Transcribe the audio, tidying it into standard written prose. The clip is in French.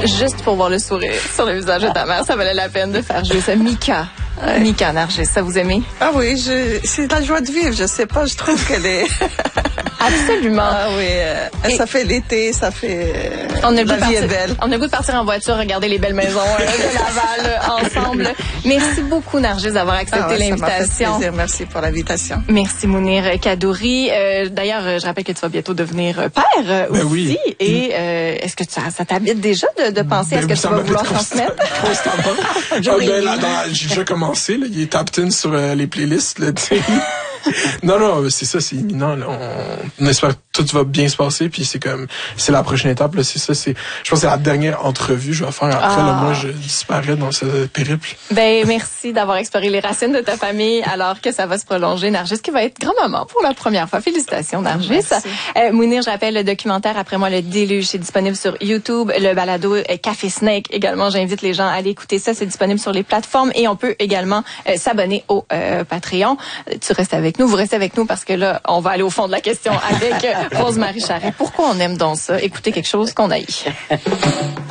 Juste pour voir le sourire sur le visage de ta mère, ça valait la peine de faire jouer ça. Mika. Mika Nargis, ça vous aimez? Ah oui, c'est la joie de vivre, je sais pas, je trouve qu'elle est... Absolument. Ah oui, ça fait l'été, ça fait... La vie est belle. On a le goût de partir en voiture, regarder les belles maisons de Laval ensemble. Merci beaucoup, Nargis, d'avoir accepté l'invitation. Ça m'a fait plaisir. Merci pour l'invitation. Merci, Mounir Kadouri. D'ailleurs, je rappelle que tu vas bientôt devenir père aussi. Oui. Et est-ce que ça t'habite déjà de penser à ce que tu vas vouloir transmettre? J'ai déjà commencé. Là, il est top 10 sur les playlists. Là, non, c'est ça, c'est imminent. Là. On espère que tout va bien se passer. Puis c'est la prochaine étape. Là, c'est ça. Je pense que c'est la dernière entrevue que je vais faire. Après, là, moi, je disparais dans ce périple. Ben, merci d'avoir exploré les racines de ta famille alors que ça va se prolonger. Nargis, qui va être grand-maman pour la première fois. Félicitations, Nargis. Mounir, je rappelle le documentaire Après moi, le déluge. C'est disponible sur YouTube. Le balado Café Snake également. J'invite les gens à aller écouter ça. C'est disponible sur les plateformes et on peut également s'abonner au Patreon. Tu restes avec nous. Vous restez avec nous parce que là, on va aller au fond de la question avec Rose-Marie Charret. Pourquoi on aime donc ça? Écouter quelque chose qu'on haït.